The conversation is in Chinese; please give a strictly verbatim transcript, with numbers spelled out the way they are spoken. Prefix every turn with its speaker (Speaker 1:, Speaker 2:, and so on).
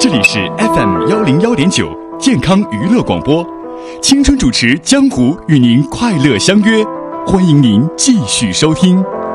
Speaker 1: 这里是 F M 幺零幺点九健康娱乐广播，青春主持江湖与您快乐相约，欢迎您继续收听。